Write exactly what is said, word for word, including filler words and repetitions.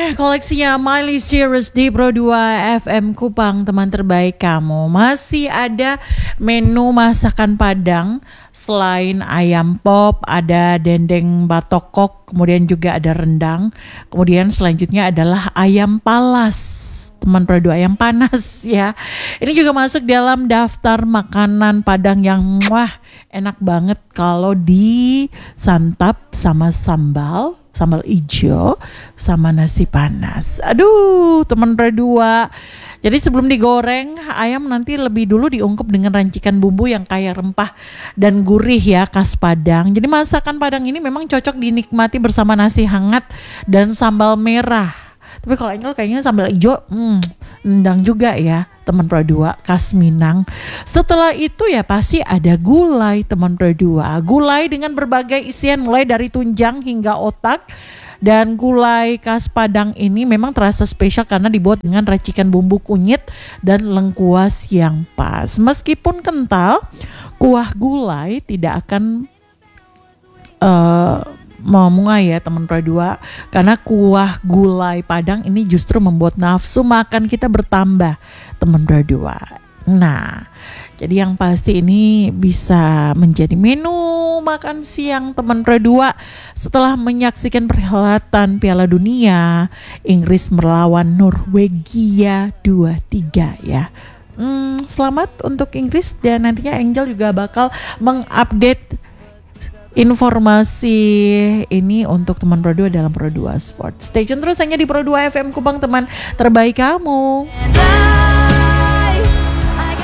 koleksinya Miley Cyrus di Pro dua F M Kupang, teman terbaik kamu. Masih ada menu masakan Padang. Selain ayam pop, ada dendeng batokok, kemudian juga ada rendang. Kemudian selanjutnya adalah ayam palas, teman Pro dua, ayam panas ya. Ini juga masuk dalam daftar makanan Padang yang wah enak banget kalau disantap sama sambal, sambal ijo sama nasi panas. Aduh, teman Pro dua. Jadi sebelum digoreng, ayam nanti lebih dulu diungkep dengan rancikan bumbu yang kaya rempah dan gurih ya, khas Padang. Jadi masakan Padang ini memang cocok dinikmati bersama nasi hangat dan sambal merah. Tapi kalau Angel kayaknya sambal hijau, hmm, nendang juga ya, teman Pro dua, khas Minang. Setelah itu ya pasti ada gulai, teman Pro dua. Gulai dengan berbagai isian mulai dari tunjang hingga otak. Dan gulai khas Padang ini memang terasa spesial karena dibuat dengan racikan bumbu kunyit dan lengkuas yang pas. Meskipun kental, kuah gulai tidak akan uh, memungai ya teman Pro dua, karena kuah gulai Padang ini justru membuat nafsu makan kita bertambah, teman Pro dua. Nah, jadi yang pasti ini bisa menjadi menu makan siang teman Pro dua setelah menyaksikan perhelatan Piala Dunia Inggris melawan Norwegia dua tiga ya. Hmm, selamat untuk Inggris, dan nantinya Angel juga bakal mengupdate informasi ini untuk teman Pro dua dalam Pro dua Sport. Stay tune terus hanya di Pro dua F M Kupang, teman terbaik kamu.